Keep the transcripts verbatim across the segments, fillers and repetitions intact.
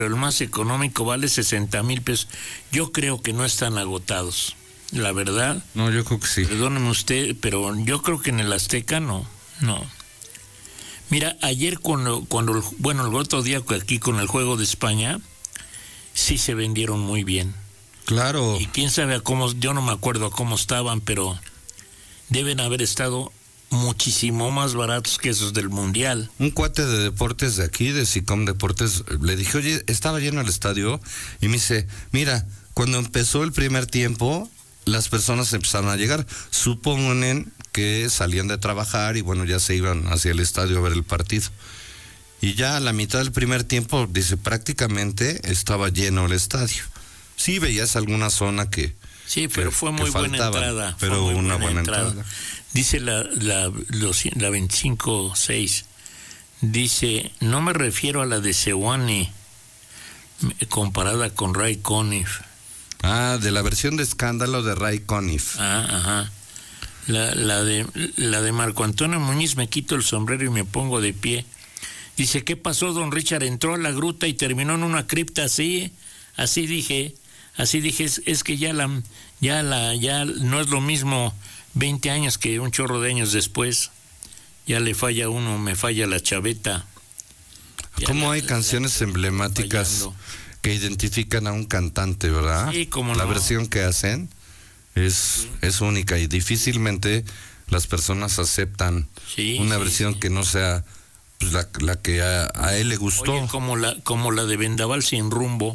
el más económico vale sesenta mil pesos. Yo creo que no están agotados, la verdad. No, yo creo que sí. Perdóneme usted, pero yo creo que en el Azteca no, no. Mira, ayer cuando, cuando el, bueno, el otro día aquí con el Juego de España, sí se vendieron muy bien. Claro. Y quién sabe a cómo, yo no me acuerdo a cómo estaban, pero deben haber estado muchísimo más baratos que esos del Mundial. Un cuate de deportes de aquí, de SICOM Deportes, le dije, oye, estaba lleno el estadio, y me dice, mira, cuando empezó el primer tiempo, las personas empezaron a llegar, suponen que salían de trabajar y bueno, ya se iban hacia el estadio a ver el partido. Y ya a la mitad del primer tiempo, dice, prácticamente estaba lleno el estadio. Sí veías alguna zona que... Sí, pero que, fue muy buena faltaba, entrada. Pero muy una buena, buena entrada. entrada. Dice la, la, los, la veinticinco seis, dice, no me refiero a la de Seoane comparada con Ray Conniff. Ah, de la versión de escándalo de Ray Conniff. Ah, ajá. La, la, de, la de Marco Antonio Muñiz, me quito el sombrero y me pongo de pie. Dice, ¿qué pasó, don Richard? Entró a la gruta y terminó en una cripta así, así dije... Así dije, es, es que ya la, ya la, ya no es lo mismo veinte años que un chorro de años después. Ya le falla uno, me falla la chaveta. ¿Cómo hay canciones emblemáticas que identifican a un cantante, verdad? Sí, como la no. versión que hacen es, sí. es única y difícilmente las personas aceptan sí, una sí, versión sí. que no sea pues, la, la que a, a él le gustó. Oye, como la, como la de Vendaval Sin Rumbo.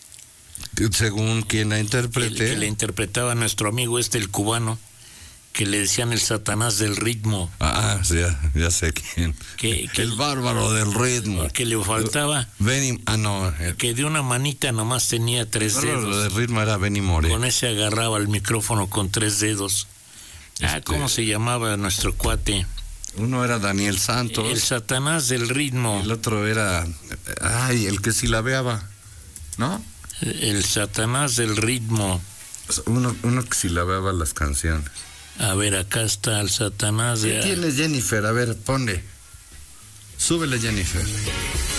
Según quien la interprete. El que le interpretaba a nuestro amigo este, el cubano, que le decían el Satanás del ritmo. Ah, sí, ya, ya sé quién. Que, que, el bárbaro del ritmo. Que le faltaba. Benny, ah, no. El, que de una manita nomás tenía tres el dedos. El del ritmo era Benny More. Con ese agarraba el micrófono con tres dedos. Este, ah, ¿cómo se llamaba nuestro cuate? Uno era Daniel Santos. El Satanás del ritmo. El otro era, ay, el que silabeaba, ¿no? El Satanás del ritmo. Uno, uno que silabeaba las canciones. A ver, acá está el Satanás de... ¿Qué tienes, Jennifer? A ver, ponle. Súbele, Jennifer.